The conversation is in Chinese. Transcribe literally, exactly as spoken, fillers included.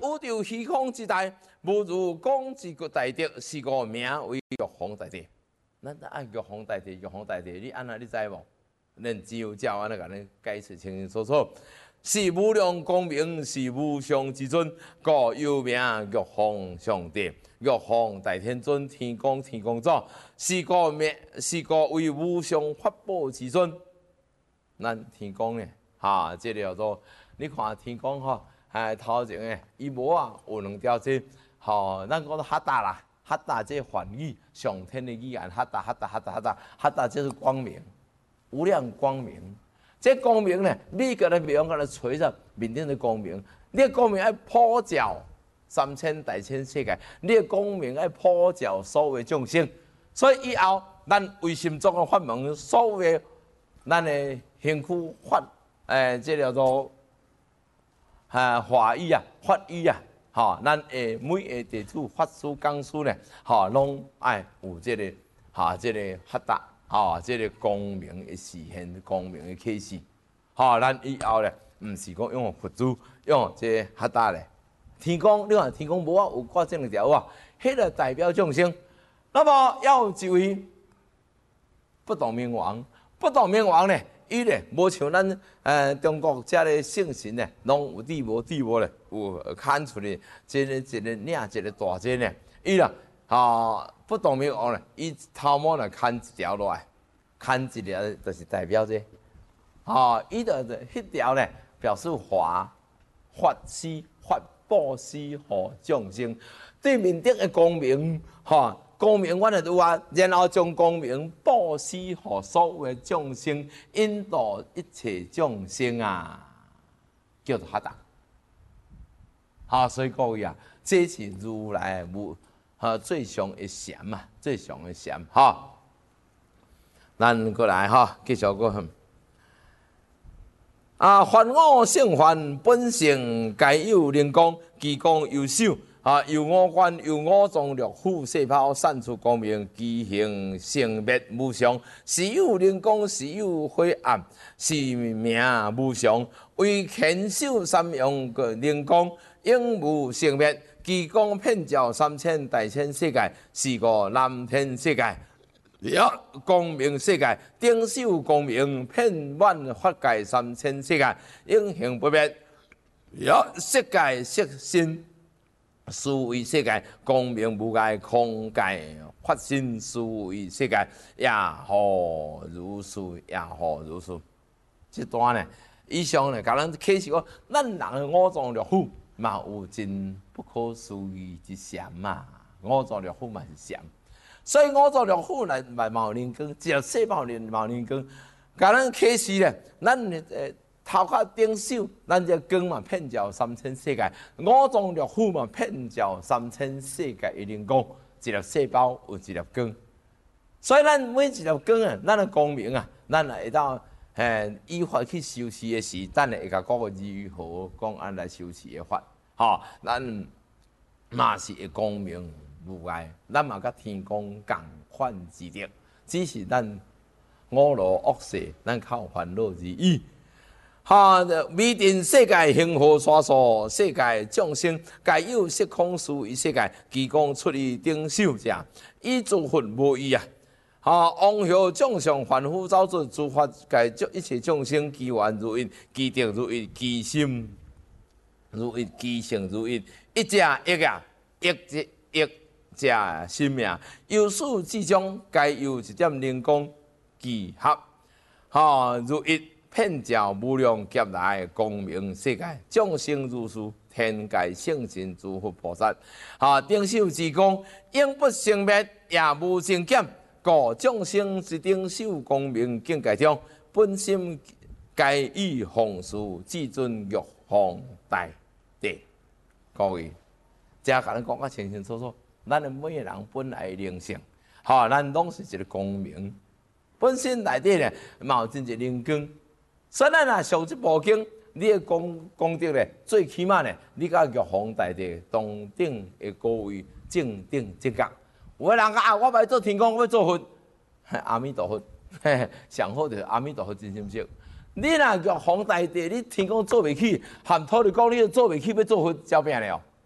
宇宙虚空之大，无如广之国大德，是故名为玉皇大帝。咱爱玉皇大帝，玉皇大帝，你安那你知无？恁只有照安尼甲恁解释清清楚楚。是无量光明，是无上之尊，故有名玉皇上帝。玉皇大天尊，天公天公祖，是故名，是故为无上法宝之尊。咱天公呢？哈，这个叫做你看天公吼，哎头前诶，伊无啊有两条这，吼，咱讲做哈达啦，哈达这梵语，上天的语言，哈达哈达哈达哈达哈达，这是光明，无量光明。这光明呢，你个来明个来垂着面顶的光明，你的光明要普照三千大千世界，你的光明要普照所有众生。所以以后，咱为心中的法门，所有咱的行区法，诶，这叫做啊法语啊，法语啊，吼，咱诶每个地处法师讲师呢，吼，拢爱有这个，哈，这个发达。吼，即、这个光明的实现，光明的启示。吼，咱以后咧，毋是讲用佛祖，用这哈达咧。天公，你看天公无啊有挂这两条啊，迄个代表众生。那么要有一位不动明王，不动明王咧，伊咧无像咱呃中国遮个圣神咧，拢有地无地无咧，有看出嚟，即个一个领一个大针咧，伊啦。啊，不动明王咧，伊头毛来牵一条落来，牵一条就是代表这，啊，伊的迄条咧表示华法施法布施互众生，对面顶的光明，哈、啊，光明阮就有啊，然后将光明布施互所有的众生，引导一切众生啊，叫做哈达。啊，所以各位啊，这是如来的无。哈，最上的禅嘛，最上的禅哈。咱过来哈，继续过。啊，凡我性凡，本性皆有灵光，其光有手啊，由五官，由五脏六腑细胞散出光明，其形性灭无常，时有灵光，时有灰暗，是名无常。为天手三用个灵光，永无性灭。其光遍照三千大千世界，是个南天世界，呀，光明世界，顶首光明遍满法界三千世界，永恒不灭。呀，色界色身，思维世界，光明无碍，空界法身思维世界，也何如是？也何如是？这段呢，以上呢，甲咱启示讲，咱人的五脏六腑。嘛有真不可思议之禅嘛，五脏六腑嘛是禅，所以五脏六腑来来毛灵光，只要细胞连毛灵光，甲咱启示咧，咱诶头壳顶手，咱这光嘛遍照三千世界，五脏六腑嘛遍照三千世界的灵光，一粒细胞有一粒光，所以咱每一粒光啊，咱的光明啊，咱会当。诶，依法去修持的时，等下会甲讲个如何讲安来修持的法，吼，咱嘛是会光明无碍，咱嘛甲天公共款之德，只是咱五罗恶世，咱较烦恼而已。哈，未定世界幸福沙数，世界众生皆有色空思于世界，其光出于顶首者，以诸佛无异啊。啊！王后众上凡夫走出诸法界，一切众生机缘如一，机德如一，机心如一，机性如一，一者一啊，一者一者心命。由始至终，皆有一点灵光聚合，哈、啊、如一遍照无量劫来光明世界，众生如是，天界圣神诸佛菩萨，啊！顶首之光，永不生灭，也无生减。故众生之顶首光明境界中，本心皆以奉事至尊玉皇大帝。各位，这甲咱讲啊清清楚楚，咱的每个人本来的灵性，吼，咱拢是一个光明，本身内底咧嘛有真一灵光。所以咱若上这部经，你的功功德咧，最起码咧，你甲玉皇大帝同顶的高位正顶正觉。有个人讲啊，我要做天公，我要做佛，阿弥陀佛，上好就是阿弥陀佛真心识。你若玉皇大帝，你天公做袂起，含土地讲你做袂起，要做佛，招命了。